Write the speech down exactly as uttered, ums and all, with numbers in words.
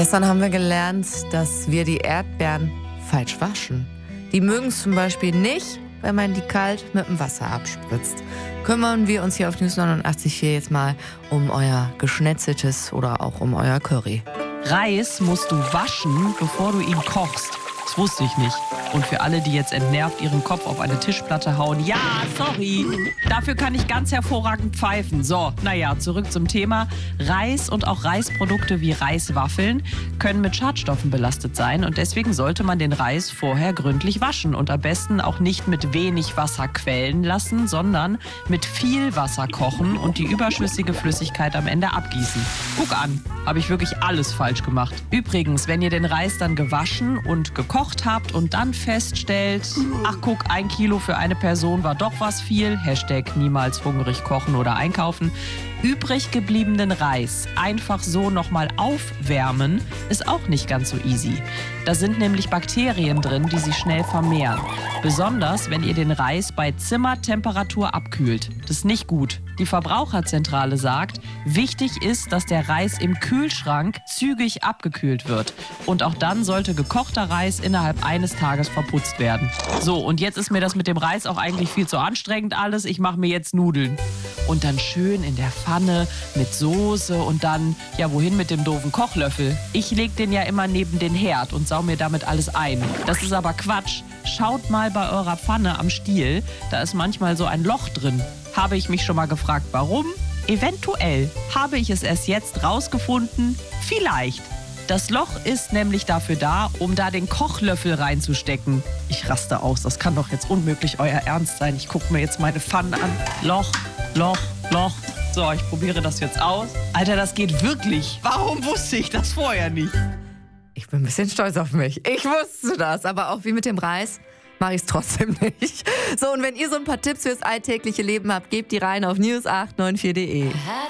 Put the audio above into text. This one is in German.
Gestern haben wir gelernt, dass wir die Erdbeeren falsch waschen. Die mögen es zum Beispiel nicht, wenn man die kalt mit dem Wasser abspritzt. Kümmern wir uns hier auf News neunundachtzig Komma vier jetzt mal um euer Geschnetzeltes oder auch um euer Curry. Reis musst du waschen, bevor du ihn kochst. Das wusste ich nicht. Und für alle, die jetzt entnervt ihren Kopf auf eine Tischplatte hauen, ja, sorry, dafür kann ich ganz hervorragend pfeifen. So, naja, zurück zum Thema. Reis und auch Reisprodukte wie Reiswaffeln können mit Schadstoffen belastet sein. Und deswegen sollte man den Reis vorher gründlich waschen und am besten auch nicht mit wenig Wasser quellen lassen, sondern mit viel Wasser kochen und die überschüssige Flüssigkeit am Ende abgießen. Guck an, habe ich wirklich alles falsch gemacht. Übrigens, wenn ihr den Reis dann gewaschen und gekocht habt und dann feststellt, ach guck, ein Kilo für eine Person war doch was viel, Hashtag niemals hungrig kochen oder einkaufen, übrig gebliebenen Reis einfach so nochmal aufwärmen, ist auch nicht ganz so easy. Da sind nämlich Bakterien drin, die sich schnell vermehren. Besonders, wenn ihr den Reis bei Zimmertemperatur abkühlt. Das ist nicht gut. Die Verbraucherzentrale sagt, wichtig ist, dass der Reis im Kühlschrank zügig abgekühlt wird. Und auch dann sollte gekochter Reis innerhalb eines Tages verputzt werden. So, und jetzt ist mir das mit dem Reis auch eigentlich viel zu anstrengend alles. Ich mache mir jetzt Nudeln. Und dann schön in der Pfanne mit Soße und dann, ja wohin mit dem doofen Kochlöffel? Ich leg den ja immer neben den Herd und sau mir damit alles ein. Das ist aber Quatsch. Schaut mal bei eurer Pfanne am Stiel, da ist manchmal so ein Loch drin. Habe ich mich schon mal gefragt, warum? Eventuell habe ich es erst jetzt rausgefunden. Vielleicht. Das Loch ist nämlich dafür da, um da den Kochlöffel reinzustecken. Ich raste aus, das kann doch jetzt unmöglich euer Ernst sein. Ich gucke mir jetzt meine Pfannen an. Loch, Loch, Loch. So, ich probiere das jetzt aus. Alter, das geht wirklich. Warum wusste ich das vorher nicht? Ich bin ein bisschen stolz auf mich. Ich wusste das, aber auch wie mit dem Reis mache ich es trotzdem nicht. So, und wenn ihr so ein paar Tipps fürs alltägliche Leben habt, gebt die rein auf news acht neun vier punkt de.